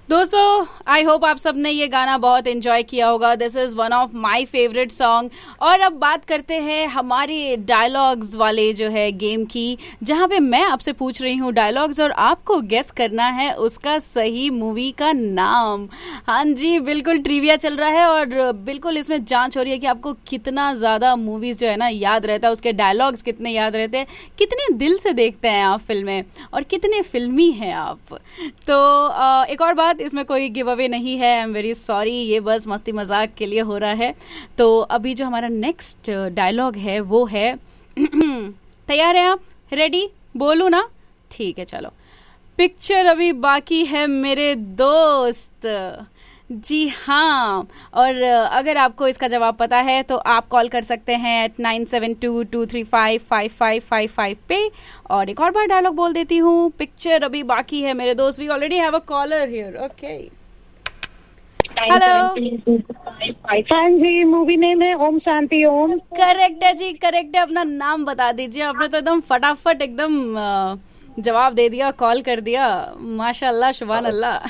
दोस्तों, I hope आप सबने ये गाना बहुत एंजॉय किया होगा. This is one of my favourite song. और अब बात करते हैं हमारे डायलॉग्स वाले जो है गेम की, जहां पे मैं आपसे पूछ रही हूँ डायलॉग्स और आपको गेस करना है उसका सही मूवी का नाम. हाँ जी, बिल्कुल ट्रिविया चल रहा है और बिल्कुल इसमें जांच हो रही है कि आपको कितना ज्यादा मूवीज जो है ना याद रहता है, उसके डायलॉग्स कितने याद रहते हैं, कितने दिल से देखते हैं आप फिल्में और कितने फिल्मी हैं आप. तो एक और बात, इसमें कोई गिव अवे नहीं है. आई एम वेरी सॉरी, ये बस मस्ती मजाक के लिए हो रहा है. तो अभी जो हमारा नेक्स्ट डायलॉग है वो है तैयार है आप? रेडी? बोलू ना? ठीक है, चलो. पिक्चर अभी बाकी है मेरे दोस्त. जी हाँ. और अगर आपको इसका जवाब पता है तो आप कॉल कर सकते हैं at 9722355555 पे. और एक और बार डायलॉग बोल देती हूँ, पिक्चर अभी बाकी है मेरे दोस्त. We already have a collar here. Okay, hello. हाँ जी, मूवी नेम है ओम शांति ओम. करेक्ट है जी, करेक्ट है. अपना नाम बता दीजिए. आपने तो एकदम फटाफट एकदम जवाब दे दिया, कॉल कर दिया. माशाल्लाह, सुभान अल्लाह.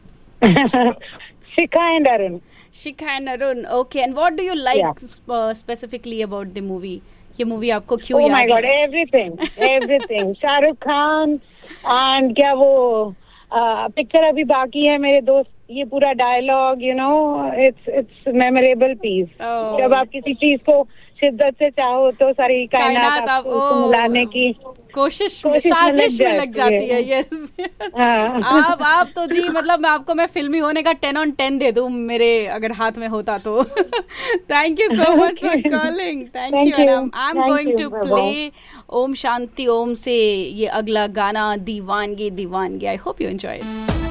Shikha and Arun. Shikha and Arun. Okay, and what do you like specifically about the movie? ये मूवी आपको क्यों याद है? Oh my God, everything. Shahrukh Khan and क्या वो पिक्चर अभी बाकी है मेरे दोस्त. ये पूरा डायलॉग, it's memorable piece. जब आप किसी चीज को शिद्दत से चाहो तो सारी कायनात आपको मिलाने की कोशिश साजिश में लग जाती है. यस. आप तो जी, मतलब मैं फिल्मी होने का 10 on 10 दे दूं मेरे अगर हाथ में होता तो. Thank you so much for calling. Thank you. I am going to play Om Shanti Om से ये अगला गाना, दीवानगी दीवानगी. I hope you enjoy.